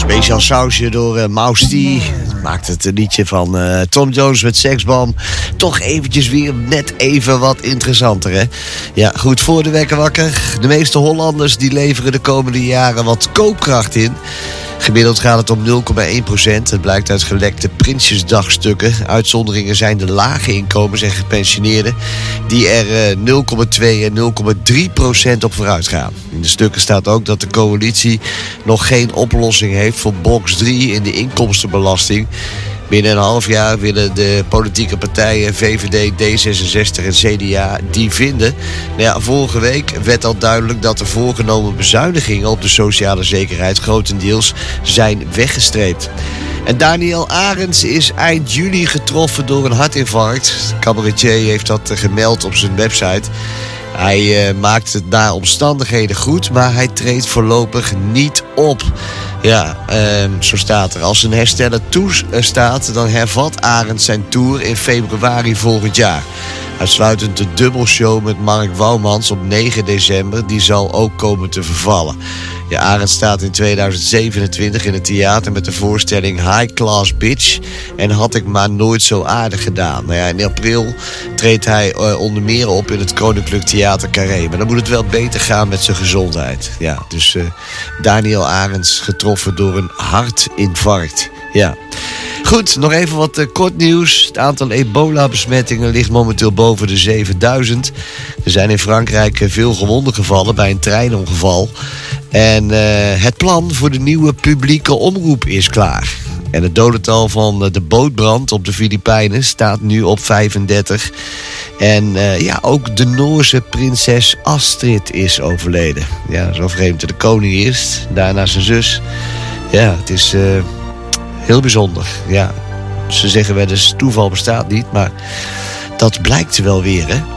Speciaal sausje door Mouse T. Maakt het liedje van Tom Jones met Sex Bomb toch eventjes weer net even wat interessanter, hè? Ja, goed, voor de wekker wakker. De meeste Hollanders die leveren de komende jaren wat koopkracht in. Gemiddeld gaat het om 0,1%. Het blijkt uit gelekte Prinsjesdagstukken. Uitzonderingen zijn de lage inkomens en gepensioneerden, die er 0,2 en 0,3% op vooruit gaan. In de stukken staat ook dat de coalitie nog geen oplossing heeft voor box 3 in de inkomstenbelasting. Binnen een half jaar willen de politieke partijen VVD, D66 en CDA die vinden. Nou ja, vorige week werd al duidelijk dat de voorgenomen bezuinigingen op de sociale zekerheid grotendeels zijn weggestreept. En Daniel Arends is eind juli getroffen door een hartinfarct. Cabaretier heeft dat gemeld op zijn website. Hij maakt het naar omstandigheden goed, maar hij treedt voorlopig niet op. Ja, zo staat er. Als een hersteller toestaat, dan hervat Arends zijn tour in februari volgend jaar. Uitsluitend de dubbelshow met Mark Wouwmans op 9 december, die zal ook komen te vervallen. Ja, Arends staat in 2027 in het theater met de voorstelling High Class Bitch en Had ik maar nooit zo aardig gedaan. Nou ja, in april treedt hij onder meer op in het Koninklijk Theater Carré. Maar dan moet het wel beter gaan met zijn gezondheid. Ja, dus Daniel Arends getroffen door een hartinfarct. Ja. Goed, nog even wat kort nieuws. Het aantal ebola-besmettingen ligt momenteel boven de 7000. Er zijn in Frankrijk veel gewonden gevallen bij een treinongeval. En het plan voor de nieuwe publieke omroep is klaar. En het dodental van de bootbrand op de Filipijnen staat nu op 35. En ook de Noorse prinses Astrid is overleden. Ja, zo vreemd. De koning eerst, daarna zijn zus. Ja, het is heel bijzonder. Ja, ze zeggen wel eens toeval bestaat niet, maar dat blijkt wel weer, hè.